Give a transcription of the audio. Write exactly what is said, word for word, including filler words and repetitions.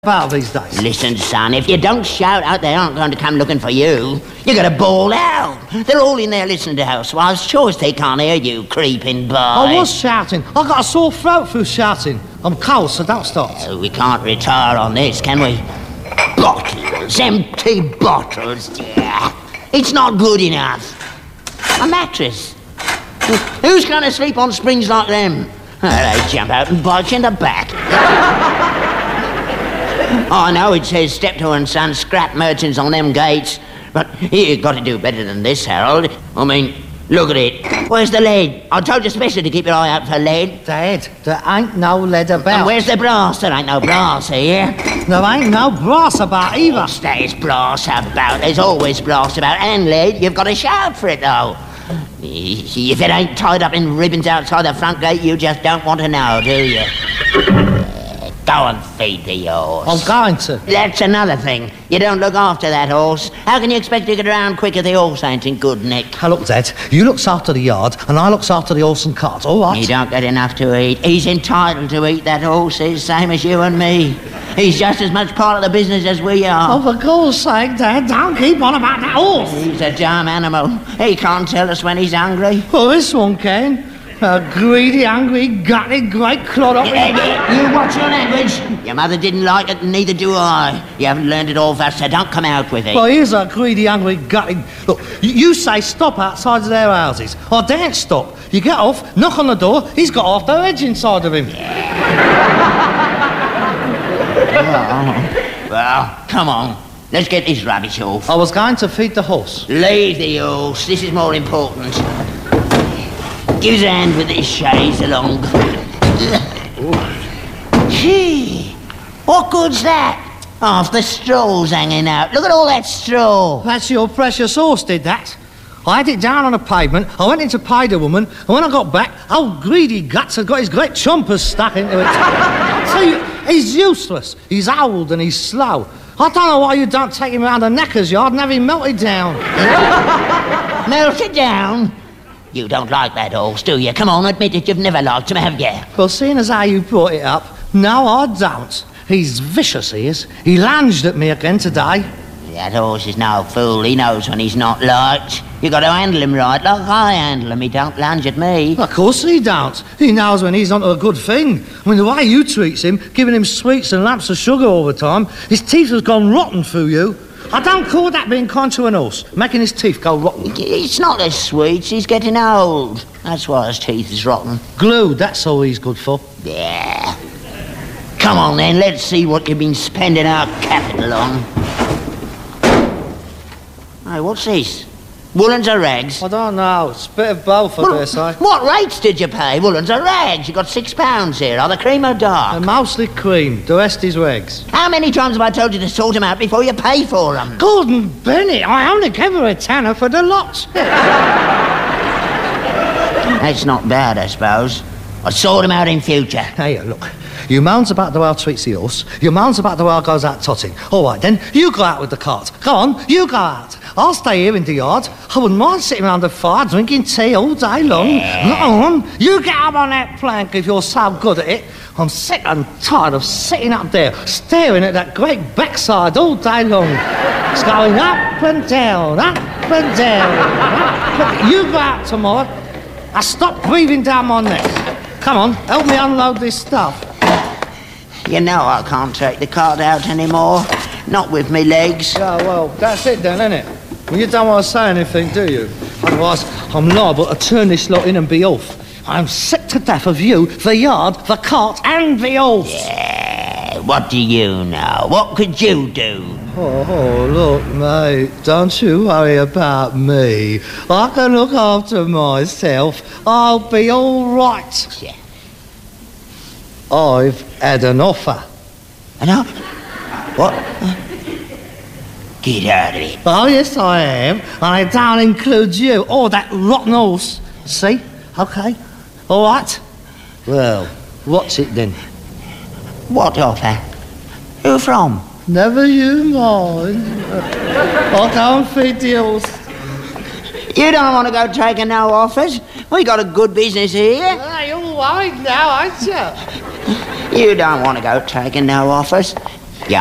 about these days. Listen, son, if you don't shout out, they aren't going to come looking for you. You got to bawl out. They're all in there listening to Housewives. Sure as they can't hear you creeping by. I was shouting. I got a sore throat through shouting. I'm cold, so don't start. Oh, we can't retire on this, can we? Bottles, empty bottles. Yeah. It's not good enough. A mattress. Who's going to sleep on springs like them? Oh, they jump out and bite you in the back. Oh, I know it says Steptoe and Son scrap merchants on them gates, but you've got to do better than this, Harold. I mean, look at it. Where's the lead? I told you especially to keep your eye out for lead. Dad, there ain't no lead about. And where's the brass? There ain't no brass here. There ain't no brass about either. What's there's brass about? There's always brass about. And lead, you've got to shout for it, though. If it ain't tied up in ribbons outside the front gate, you just don't want to know, do you? Go and feed the horse. I'm going to. That's another thing. You don't look after that horse. How can you expect to get around quick if the horse ain't in good nick? Hey, look, Dad, you looks after the yard, and I looks after the horse and cart, all right? He don't get enough to eat. He's entitled to eat, that horse is, same as you and me. He's just as much part of the business as we are. Oh, for God's sake, Dad, don't keep on about that horse. He's a dumb animal. He can't tell us when he's hungry. Well, this one can. A greedy, hungry, gutted, great clod up. Yeah, yeah, you watch your language. Your mother didn't like it, and neither do I. You haven't learned it all fast, so don't come out with it. Well, here's a greedy, hungry, gutted... Look, you, you say stop outside of their houses. I daren't stop. You get off, knock on the door, he's got half their edge inside of him. Yeah. Well, come on. Let's get this rubbish off. I was going to feed the horse. Leave the horse. This is more important. Give us a hand with this chaise along. Gee, what good's that? Half the straw's hanging out. Look at all that straw. That's your precious horse did that. I had it down on the pavement, I went in to pay the woman, and when I got back, old greedy guts had got his great chompers stuck into it. See, he's useless, he's old and he's slow. I don't know why you don't take him around the Knackers yard and have him melted down. Melted down? You don't like that horse, do you? Come on, admit it, you've never liked him, have you? Well, seeing as how you brought it up, no, I don't. He's vicious, he is. He lunged at me again today. That horse is no fool. He knows when he's not liked. You got to handle him right, like I handle him. He don't lunge at me. Of course he don't. He knows when he's onto a good thing. I mean, the way you treats him, giving him sweets and lumps of sugar all the time, his teeth has gone rotten through you. I don't call that being kind to an horse, making his teeth go rotten. It's not the sweets, he's getting old. That's why his teeth is rotten. Glue, that's all he's good for. Yeah. Come on then, let's see what you've been spending our capital on. Hey, what's this? Woolens or rags? I don't know. It's a bit of both, I Well, dare say. what rates did you pay? Woolens or rags? You got six pounds here. Are they cream or dark? They're mostly cream. The rest is rags. How many times have I told you to sort them out before you pay for them? Gordon Bennett, I only gave her a tanner for the lot. That's not bad, I suppose. I'll sort them out in future. Hey, look. You moans about the way I treats the horse. You moans about the way I goes out totting. All right, then, you go out with the cart. Go on, you go out. I'll stay here in the yard. I wouldn't mind sitting around the fire drinking tea all day long. Yeah. Go on, you get up on that plank if you're so good at it. I'm sick and tired of sitting up there, staring at that great backside all day long. It's going up and down, up and down. Up and... You go out tomorrow. I stop breathing down my neck. Come on, help me unload this stuff. You know I can't take the cart out anymore. Not with me legs. Yeah, well, that's it then, isn't it? Well, you don't want to say anything, do you? Otherwise, I'm liable to turn this lot in and be off. I'm sick to death of you, the yard, the cart, and the horse. Yeah, what do you know? What could you do? Oh, oh, look, mate, don't you worry about me. I can look after myself. I'll be all right. Yeah. I've had an offer. An offer? What? Get out of it. Oh, yes, I am. And I don't include you or that rotten horse. See? OK. All right. Well, what's it then? What offer? Who from? Never you mind. I'll go and feed the horse. You don't want to go taking no offers? We got a good business here. Well, you're worried now, aren't you? You don't want to go taking no offers.